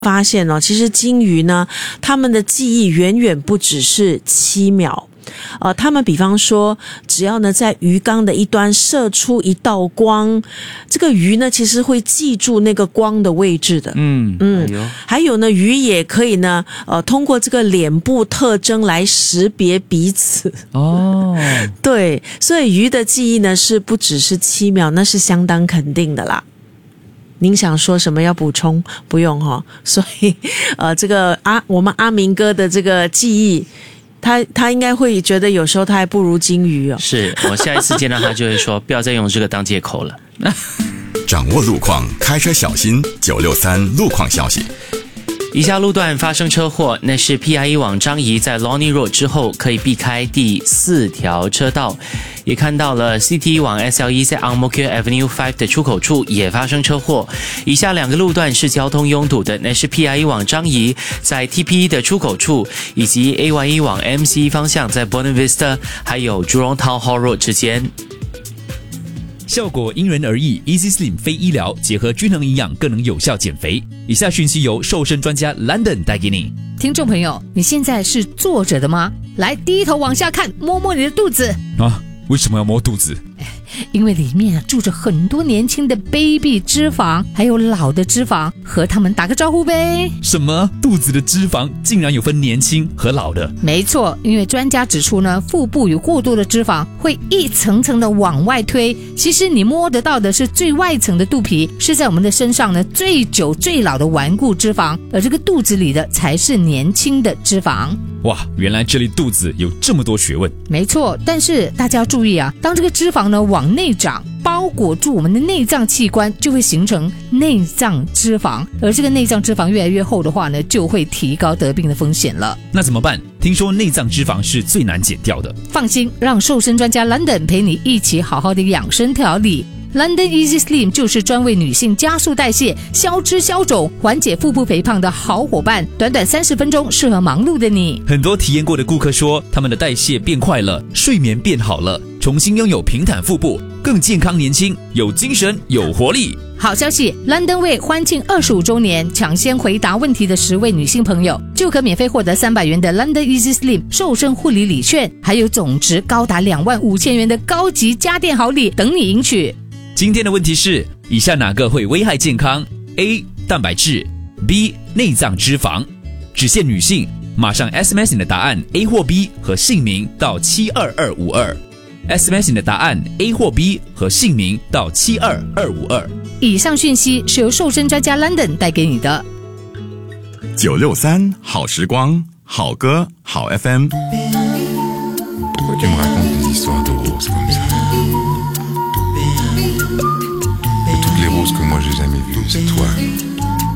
发现哦，其实鲸鱼呢，它们的记忆远远不只是7秒。他们比方说，只要呢在鱼缸的一端射出一道光，这个鱼呢其实会记住那个光的位置的。还有呢，鱼也可以呢，通过这个脸部特征来识别彼此。对，所以鱼的记忆呢是不只是7秒，那是相当肯定的啦。您想说什么要补充？不用齁。所以这个我们阿明哥的这个记忆，他应该会觉得有时候他还不如鲸鱼哦。 是，我下一次见到他就会说不要再用这个当借口了。 掌握路况，开车小心。963路况消息。 以下路段发生车祸，那是 PIE 往张仪在 Lonnie Road 之后可以避开第4条车道。也看到了 CT 往 SLE 在 Ang Mo Kio Avenue 5的出口处也发生车祸。以下2个路段是交通拥堵的，那是 PIE 往张仪在 TPE 的出口处，以及 AYE 往 MC 方向在 Buona Vista 还有 Jurong Town Hall Road 之间。 效果因人而异 ，Easy Slim 非医疗，结合均衡营养更能有效减肥。以下讯息由瘦身专家 London 带给你。 听众朋友，你现在是坐着的吗？来，低头往下看，摸摸你的肚子。 为什么要摸肚子？ 因为里面住着很多年轻的 baby 脂肪，还有老的脂肪，和他们打个招呼呗。 什么？肚子的脂肪竟然有分年轻和老的？ 没错，因为专家指出呢，腹部有过多的脂肪会一层层的往外推。其实你摸得到的是最外层的肚皮，是在我们的身上呢最久最老的顽固脂肪，而这个肚子里的才是年轻的脂肪。 哇，原来这里肚子有这么多学问。 没错，但是大家要注意啊，当这个脂肪呢往内长，包裹住我们的内脏器官，就会形成内脏脂肪，而这个内脏脂肪越来越厚的话呢，就会提高得病的风险了。 那怎么办？听说内脏脂肪是最难减掉的。 放心，让瘦身专家 London 陪你一起好好的养生调理。London Easy Slim 就是专为女性加速代谢、消脂消肿、缓解腹部肥胖的好伙伴，短短30分钟，适合忙碌的你。 很多体验过的顾客说，他们的代谢变快了，睡眠变好了，重新拥有平坦腹部，更健康年轻，有精神有活力。 好消息 ，London 为欢庆25周年，抢先回答问题的10位女性朋友，就可免费获得300元的 London Easy Slim 瘦身护理礼券，还有总值高达25000元的高级家电好礼等你赢取。 今天的问题是，以下哪个会危害健康 ？A. 蛋白质 B. 内脏脂肪。只限女性，马上 SMS 你的答案 A 或 B 和姓名到72252。SMS 你的答案 A 或 B 和姓名到72252。 以上讯息是由瘦身专家 London 带给你的。 963好时光，好歌，好 FM。 Pourquoi tu me racontes des histoires de roses comme ça? Toutes les roses que moi j'ai jamais vues, c'est toi.